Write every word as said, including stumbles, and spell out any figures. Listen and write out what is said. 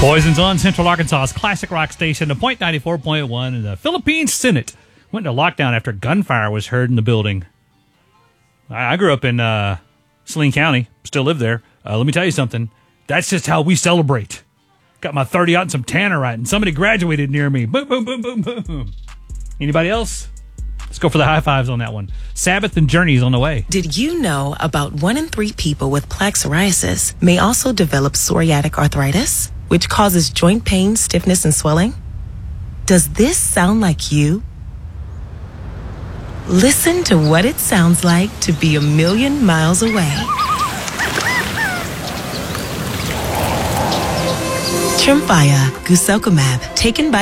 Poison's on Central Arkansas's classic rock station, the Point ninety-four point one, and the Philippine Senate went into lockdown after gunfire was heard in the building. I, I grew up in uh, Saline County, still live there. Uh, let me tell you something. That's just how we celebrate. Got my thirty out and some Tannerite, and somebody graduated near me. Boom, boom, boom, boom, boom. Anybody else? Let's go for the high fives on that one. Sabbath and Journey's on the way. Did you know about one in three people with plaque psoriasis may also develop psoriatic arthritis, which causes joint pain, stiffness, and swelling? Does this sound like you? Listen to what it sounds like to be a million miles away. Tremfya Guselkumab, taken by